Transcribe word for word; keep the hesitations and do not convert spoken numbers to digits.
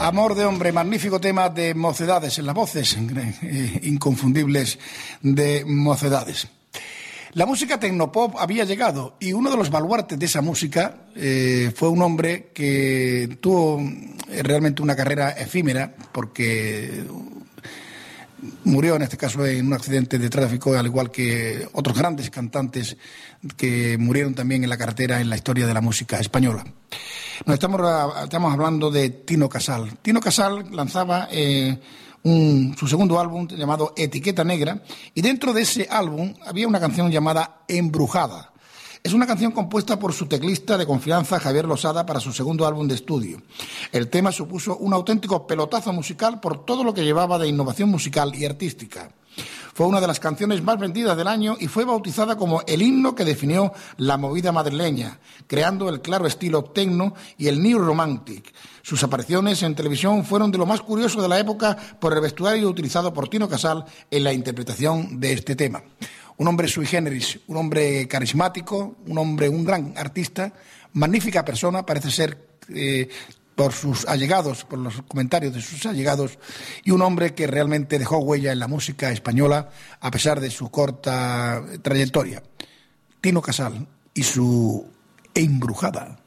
Amor de hombre, magnífico tema de Mocedades, en las voces eh, inconfundibles de Mocedades. La música tecnopop había llegado y uno de los baluartes de esa música eh, fue un hombre que tuvo realmente una carrera efímera porque murió en este caso en un accidente de tráfico, al igual que otros grandes cantantes que murieron también en la carretera en la historia de la música española. Nos estamos, estamos hablando de Tino Casal. Tino Casal lanzaba eh, un, su segundo álbum llamado Etiqueta Negra, y dentro de ese álbum había una canción llamada Embrujada. Es una canción compuesta por su teclista de confianza, Javier Losada, para su segundo álbum de estudio. El tema supuso un auténtico pelotazo musical por todo lo que llevaba de innovación musical y artística. Fue una de las canciones más vendidas del año y fue bautizada como el himno que definió la movida madrileña, creando el claro estilo techno y el new romantic. Sus apariciones en televisión fueron de lo más curioso de la época por el vestuario utilizado por Tino Casal en la interpretación de este tema. Un hombre sui generis, un hombre carismático, un hombre, un gran artista, magnífica persona, parece ser eh, por sus allegados, por los comentarios de sus allegados, y un hombre que realmente dejó huella en la música española a pesar de su corta trayectoria. Tino Casal y su Embrujada.